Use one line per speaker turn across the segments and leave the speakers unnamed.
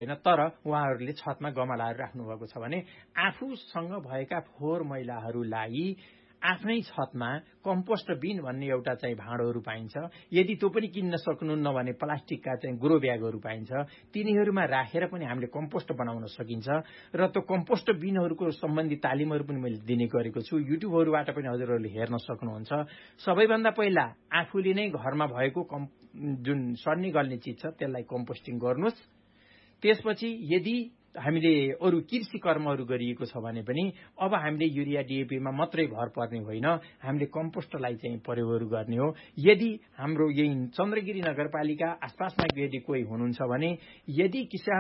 होइन। तर उहाँहरूले छतमा गमलाहरू राख्नुभएको छ भने आफूसँग भएका फोहोर मैलाहरूलाई आफ्नै छतमा कम्पोस्ट बिन भन्ने एउटा चाहिँ भाँडोहरू पाइन्छ। यदि त्यो पनि किन्न सक्नुहुन्न भने प्लास्टिकका चाहिँ ग्रो ब्यागहरू पाइन्छ, तिनीहरूमा राखेर पनि हामीले कम्पोस्ट बनाउन सकिन्छ। र त्यो कम्पोस्ट बिनहरूको सम्बन्धी तालिमहरू पनि मैले दिने गरेको छु। युट्युबहरूबाट पनि हजुरहरूले हेर्न सक्नुहुन्छ। सबैभन्दा पहिला आफूले नै घरमा भएको जुन सड्ने गल्ने चिज छ त्यसलाई कम्पोस्टिङ गर्नुहोस्। त्यसपछि यदि हामीले अरू कृषि कर्महरू गरिएको छ भने पनि अब हामीले युरिया डिएपीमा मात्रै भर पर्ने होइन, हामीले कम्पोस्टलाई चाहिँ प्रयोगहरू गर्ने हो। यदि हाम्रो यही चन्द्रगिरी नगरपालिका आसपासमा यदि कोही हुनुहुन्छ भने यदि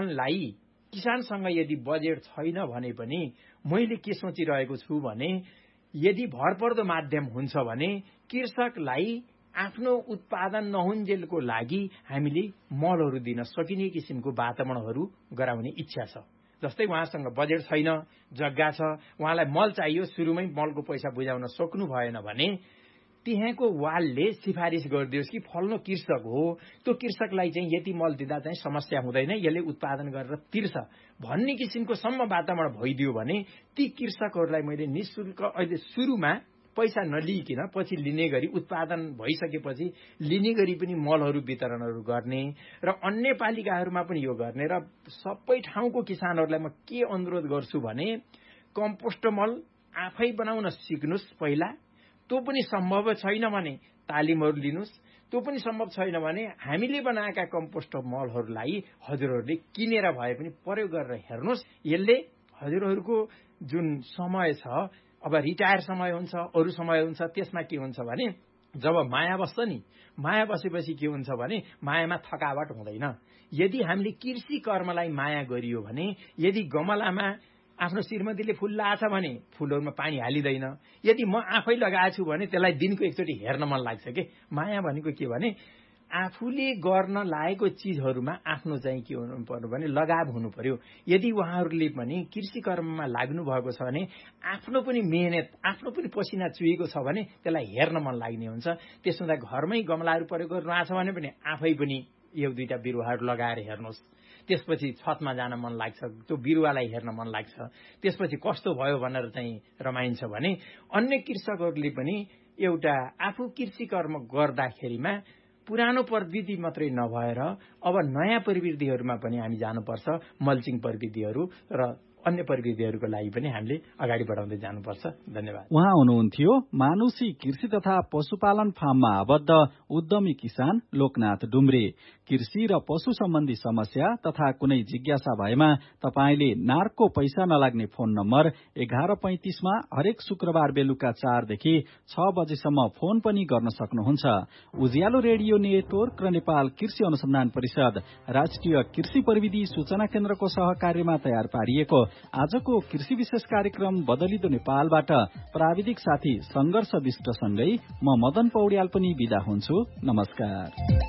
किसानसँग यदि बजेट छैन भने पनि मैले के सोचिरहेको छु भने यदि भरपर्दो माध्यम हुन्छ भने कृषकलाई आफ्नो उत्पादन नहुन्जेलको लागि हामीले मलहरू दिन सकिने किसिमको वातावरणहरू गराउने इच्छा छ। जस्तै उहाँसँग बजेट छैन, जग्गा छ, उहाँलाई मल चाहियो, सुरुमै मलको पैसा बुझाउन सक्नु भएन भने त्यहाँको वालले सिफारिस गरिदियोस् कि फल्नो कृषक हो, त्यो कृषकलाई चाहिँ यति मल दिँदा चाहिँ समस्या हुँदैन, यसले उत्पादन गरेर तिर्छ भन्ने किसिमको सम्म वातावरण भइदियो भने ती कृषकहरूलाई मैले निःशुल्क अहिले सुरुमा पैसा नलिइकन पछि लिने गरी उत्पादन भइसकेपछि लिने गरी पनि मलहरू वितरणहरू गर्ने र अन्य पालिकाहरूमा पनि यो गर्ने र सबै ठाउँको किसानहरूलाई म के अनुरोध गर्छु भने कम्पोस्ट मल आफै बनाउन सिक्नुहोस् पहिला। त्यो पनि सम्भव छैन भने तालिमहरू लिनुहोस्। त्यो पनि सम्भव छैन भने हामीले बनाएका कम्पोस्ट मलहरूलाई हजुरहरूले किनेर भए पनि प्रयोग गरेर हेर्नुहोस्। यसले हजुरहरूको जुन समय छ, अब रिटायर समय हुन्छ, अरू समय हुन्छ, त्यसमा के हुन्छ भने जब माया बस्छ नि, माया बसेपछि के हुन्छ भने मायामा थकावट हुँदैन। यदि हामीले कृषि कर्मलाई माया गरियो भने यदि गमलामा आफ्नो श्रीमतीले फुल लाछ भने फुलहरूमा पानी हालिँदैन। यदि म आफै लगाएको छु भने त्यसलाई दिनको एकचोटि हेर्न मन लाग्छ के। माया भनेको के भने आफूले गर्न लागेको चिजहरूमा आफ्नो चाहिँ के हुनु पर्यो भने लगाव हुनु पर्यो। यदि उहाँहरूले पनि कृषि कर्ममा लाग्नु भएको छ भने आफ्नो पनि मेहनत, आफ्नो पनि पसिना चुहेको छ भने त्यसलाई हेर्न मन लाग्ने हुन्छ। त्यसो हुँदा घरमै गमलाहरू प्रयोग गर्नु आएको छ भने पनि आफै पनि एक दुईटा बिरुवाहरू लगाएर हेर्नुहोस्। त्यसपछि छतमा जान मन लाग्छ, त्यो बिरुवालाई हेर्न मन लाग्छ, त्यसपछि कस्तो भयो भनेर चाहिँ रमाइन्छ भने अन्य कृषकहरूले पनि एउटा आफू कृषि कर्म गर्दाखेरिमा पुरानो प्रविधि मात्रै नभएर अब नयाँ प्रविधिहरूमा पनि हामी जानुपर्छ। मल्चिङ प्रविधिहरू र अन्य प्रविधिहरूको लागि पनि हामीले अगाडि बढाउँदै जानुपर्छ। धन्यवाद।
उहाँ हुनुहुन्थ्यो मानुषी कृषि तथा पशुपालन फार्ममा आबद्ध उद्यमी किसान लोकनाथ डुम्रे। कृषि र पशु सम्बन्धी समस्या तथा कुनै जिज्ञासा भएमा तपाईले नार्को पैसा नलाग्ने फोन नम्बर 1135 मा हरेक शुक्रबार बेलुका 4 देखि 6 बजेसम्म फोन पनि गर्न सक्नुहुन्छ। उज्यालो रेडियो नेटवर्क र नेपाल कृषि अनुसन्धान परिषद राष्ट्रिय कृषि प्रविधि सूचना केन्द्रको सहकार्यमा तयार पारिएको आजको कृषि विशेष कार्यक्रम बदलिदो नेपालबाट प्राविधिक साथी संघर्ष विष्टसँगै म मदन पौड्याल पनि बिदा हुन्छु। नमस्कार।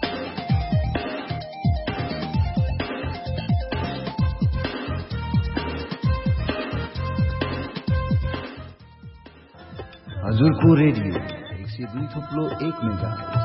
हजुरको रेडियो 102.1 मेगाहर्ज।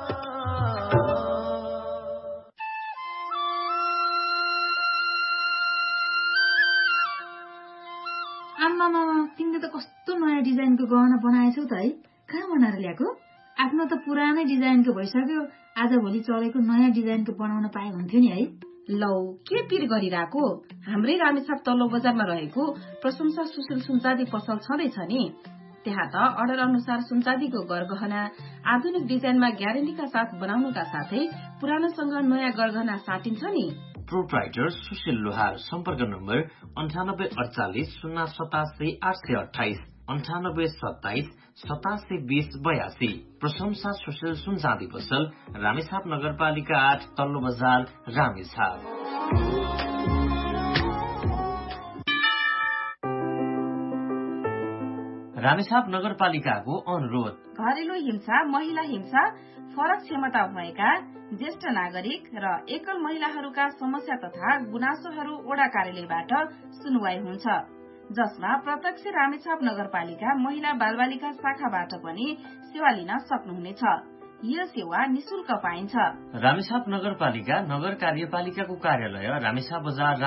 आम्मामा, तिमीले त कस्तो नयाँ डिजाइनको गहना बनाएछौ त है। कहाँ बनाएर ल्याएको? आफ्नो त पुरानै डिजाइनको भइसक्यो, आजभोलि चलेको नयाँ डिजाइनको बनाउन पाए हुन्थ्यो नि है।
लौ, के पिर गरिरहेको? हाम्रै रामेछाप तल्लो बजारमा रहेको प्रशंसा सुशील सुनचाँदी पसल छँदैछ नि। त्यहाँ त अर्डर अनुसार सुनचाँदीको गरगहना आधुनिक डिजाइनमा ग्यारेन्टीका साथ बनाउनुका साथै पुरानोसँग नयाँ गरगहना साटिन्छ नि।
प्रोप्राइटर सुशील लोहार। सम्पर्क नम्बर 9848 087 828 9827 8720 82। प्रशंसा सुशील सुनचाँदी पसल, रामेछाप नगरपालिका 8 तल्लो बजार, रामेछाप। रामेछाप नगरपालिकाको अनुरोध।
घरेलु हिंसा, महिला हिंसा, फरक क्षमता भएका ज्येष्ठ नागरिक र एकल महिलाहरूका समस्या तथा गुनासोहरू वडा कार्यालयबाट सुनवाई हुन्छ, जसमा प्रत्यक्ष रामेछाप नगरपालिका महिला बालबालिका शाखाबाट पनि सेवा लिन सक्नुहुनेछ। यो सेवा निशुल्क पाइन्छ।
रामेछाप नगरपालिका नगर कार्यपालिकाको कार्यालय रामेछाप बजार